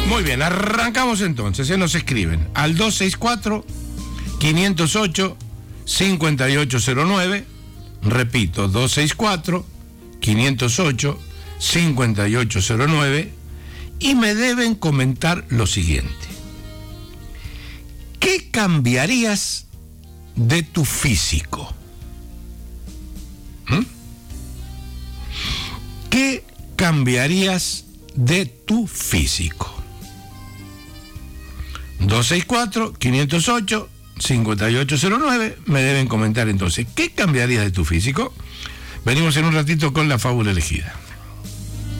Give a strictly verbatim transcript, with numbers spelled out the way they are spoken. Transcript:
Muy bien, arrancamos entonces. Se nos escriben al dos seis cuatro, quinientos ocho, cincuenta y ocho cero nueve. Repito, dos seis cuatro, quinientos ocho, cincuenta y ocho cero nueve. Y me deben comentar lo siguiente. ¿Qué cambiarías de tu físico? ¿Mm? ¿Qué cambiarías de tu físico? dos seis cuatro, quinientos ocho, cincuenta y ocho cero nueve. Me deben comentar entonces, ¿qué cambiarías de tu físico? Venimos en un ratito con la fábula elegida.